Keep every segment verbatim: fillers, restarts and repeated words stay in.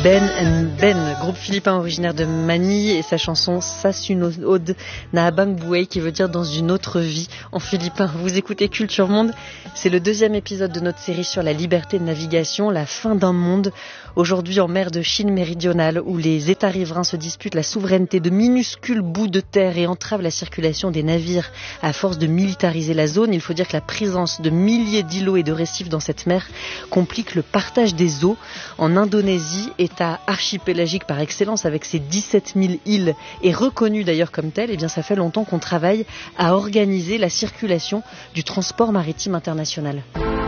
Ben and Ben, groupe philippin originaire de Manille, et sa chanson Sasunod Nahabang Buhay, qui veut dire dans une autre vie en philippin. Vous écoutez Culture Monde, c'est le deuxième épisode de notre série sur la liberté de navigation, la fin d'un monde. Aujourd'hui en mer de Chine méridionale, où les États riverains se disputent la souveraineté de minuscules bouts de terre et entravent la circulation des navires à force de militariser la zone. Il faut dire que la présence de milliers d'îlots et de récifs dans cette mer complique le partage des eaux. En Indonésie, État archipélagique par excellence avec ses dix-sept mille îles et reconnu d'ailleurs comme tel, eh bien ça fait longtemps qu'on travaille à organiser la circulation du transport maritime international.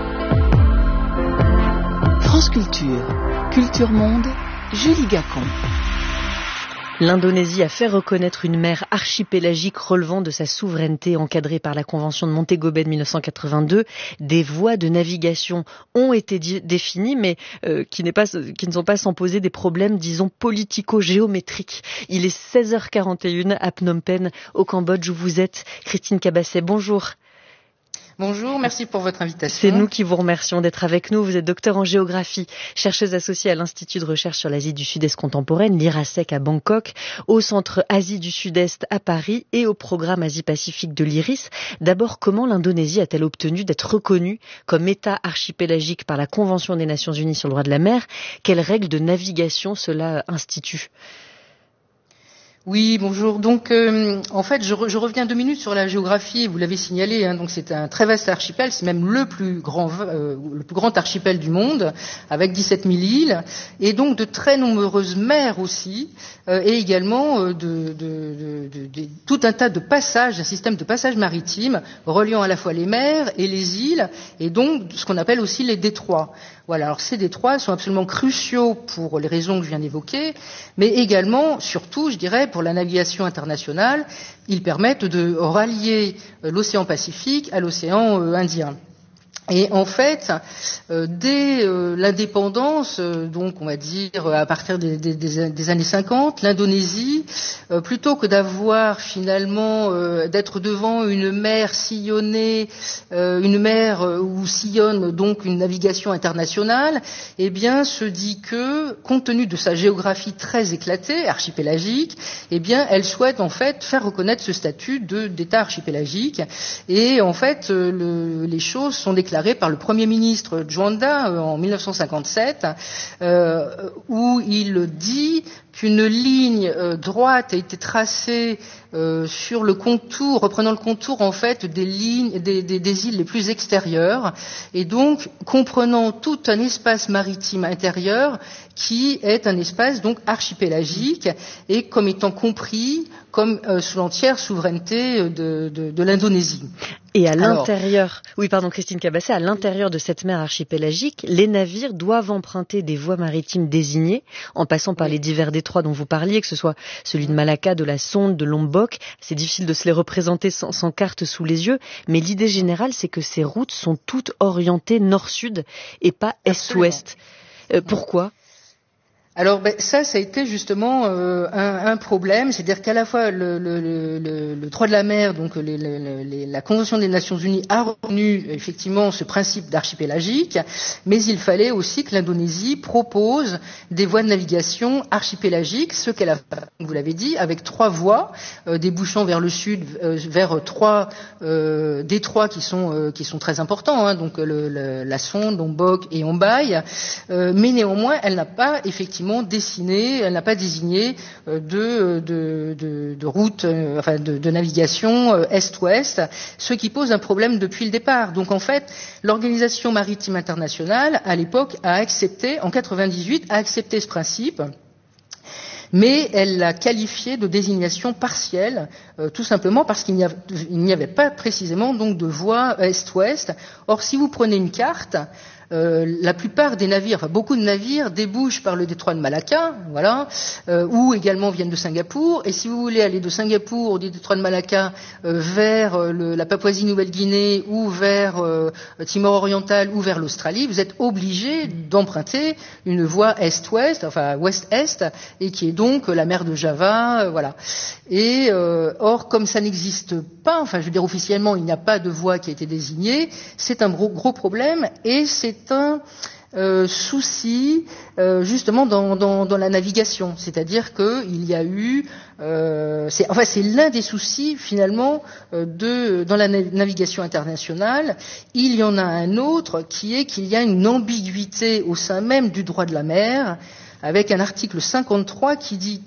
France Culture, Culture Monde, Julie Gacon. L'Indonésie a fait reconnaître une mer archipélagique relevant de sa souveraineté encadrée par la Convention de Montego Bay de mille neuf cent quatre-vingt-deux. Des voies de navigation ont été di- définies, mais euh, qui, n'est pas, qui ne sont pas sans poser des problèmes, disons, politico-géométriques. Il est seize heures quarante et une à Phnom Penh, au Cambodge, où vous êtes. Christine Cabasset, bonjour. Bonjour, merci pour votre invitation. C'est nous qui vous remercions d'être avec nous. Vous êtes docteur en géographie, chercheuse associée à l'Institut de recherche sur l'Asie du Sud-Est contemporaine, l'IRASEC à Bangkok, au Centre Asie du Sud-Est à Paris et au programme Asie-Pacifique de l'IRIS. D'abord, comment l'Indonésie a-t-elle obtenu d'être reconnue comme État archipélagique par la Convention des Nations Unies sur le droit de la mer? Quelles règles de navigation cela institue? Oui, bonjour. Donc, euh, en fait, je, re, je reviens deux minutes sur la géographie. Vous l'avez signalé. Hein, donc, c'est un très vaste archipel. C'est même le plus grand, euh, le plus grand archipel du monde, avec dix-sept mille îles, et donc de très nombreuses mers aussi, euh, et également euh, de, de, de, de, de tout un tas de passages, un système de passages maritimes reliant à la fois les mers et les îles, et donc ce qu'on appelle aussi les détroits. Voilà. Alors, ces détroits sont absolument cruciaux pour les raisons que je viens d'évoquer, mais également, surtout, je dirais, pour la navigation internationale. Ils permettent de rallier l'océan Pacifique à l'océan Indien. Et en fait, euh, dès euh, l'indépendance, euh, donc on va dire à partir des, des, des années cinquante, l'Indonésie, euh, plutôt que d'avoir finalement euh, d'être devant une mer sillonnée, euh, une mer où sillonne donc une navigation internationale, eh bien se dit que, compte tenu de sa géographie très éclatée, archipélagique, eh bien elle souhaite en fait faire reconnaître ce statut de, d'État archipélagique. Et en fait, euh, le, les choses sont déclarées par le Premier ministre Juanda euh, en mille neuf cent cinquante-sept, euh, où il dit qu'une ligne euh, droite a été tracée euh, sur le contour, reprenant le contour en fait des lignes, des, des, des îles les plus extérieures, et donc comprenant tout un espace maritime intérieur qui est un espace donc archipélagique et comme étant compris comme euh, sous l'entière souveraineté de, de, de l'Indonésie. Et à l'intérieur, Alors, oui pardon Christine Cabasset, à l'intérieur de cette mer archipélagique, les navires doivent emprunter des voies maritimes désignées, en passant par oui. les divers détroits dont vous parliez, que ce soit celui de Malacca, de la Sonde, de Lombok. C'est difficile de se les représenter sans, sans carte sous les yeux, mais l'idée générale, c'est que ces routes sont toutes orientées nord-sud et pas est-ouest. Euh, pourquoi ? Alors ben, ça, ça a été justement euh, un, un problème, c'est-à-dire qu'à la fois le, le, le, le droit de la mer, donc les, les, les, la Convention des Nations Unies a reconnu effectivement ce principe d'archipélagique, mais il fallait aussi que l'Indonésie propose des voies de navigation archipélagiques, ce qu'elle a fait, vous l'avez dit, avec trois voies euh, débouchant vers le sud, euh, vers trois euh, détroits qui sont euh, qui sont très importants, hein, donc le, le, la Sonde, Lombok et Ombaï, euh, mais néanmoins, elle n'a pas effectivement dessiné, elle n'a pas désigné euh, de, de, de, de route, euh, enfin de, de navigation euh, est-ouest, ce qui pose un problème depuis le départ. Donc en fait, l'Organisation maritime internationale, à l'époque, a accepté, en quatre-vingt-dix-huit, a accepté ce principe. Mais elle l'a qualifié de désignation partielle, euh, tout simplement parce qu'il n'y, a, il n'y avait pas précisément donc de voie est-ouest. Or, si vous prenez une carte, Euh, la plupart des navires, enfin beaucoup de navires débouchent par le détroit de Malacca, voilà, euh, ou également viennent de Singapour. Et si vous voulez aller de Singapour au détroit de Malacca euh, vers euh, le, la Papouasie-Nouvelle-Guinée ou vers euh, Timor oriental ou vers l'Australie, vous êtes obligé d'emprunter une voie est-ouest, enfin ouest-est, et qui est donc la mer de Java, euh, voilà. Et euh, or, comme ça n'existe pas, enfin je veux dire officiellement, il n'y a pas de voie qui a été désignée, c'est un gros, gros problème et c'est un euh, souci euh, justement dans, dans, dans la navigation, c'est-à-dire qu'il y a eu, euh, c'est, enfin c'est l'un des soucis finalement euh, de dans la navigation internationale. Il y en a un autre qui est qu'il y a une ambiguïté au sein même du droit de la mer, avec un article cinquante-trois qui dit